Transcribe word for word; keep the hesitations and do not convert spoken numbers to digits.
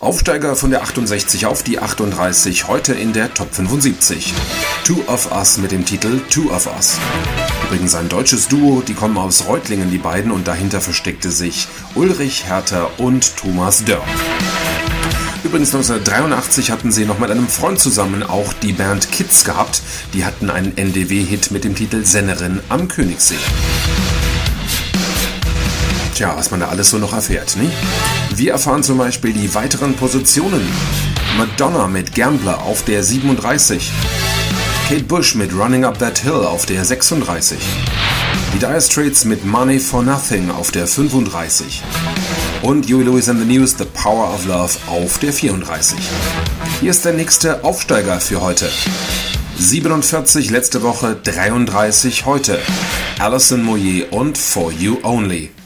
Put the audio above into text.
Aufsteiger von der achtundsechzig auf die achtunddreißig, heute in der Top fünfundsiebzig. Two of Us mit dem Titel Two of Us. Übrigens ein deutsches Duo, die kommen aus Reutlingen, die beiden, und dahinter versteckte sich Ulrich Herter und Thomas Dörr. Übrigens neunzehnhundertdreiundachtzig hatten sie noch mit einem Freund zusammen auch die Band Kids gehabt. Die hatten einen N D W-Hit mit dem Titel Sennerin am Königssee. Tja, was man da alles so noch erfährt, ne? Wir erfahren zum Beispiel die weiteren Positionen. Madonna mit Gambler auf der siebenunddreißig. Kate Bush mit Running Up That Hill auf der sechsunddreißig. Die Dire Straits mit Money for Nothing auf der fünfunddreißig. Und Huey Lewis and the News, The Power of Love auf der vierunddreißig. Hier ist der nächste Aufsteiger für heute. siebenundvierzig letzte Woche, dreiunddreißig heute. Alison Moyet und For You Only.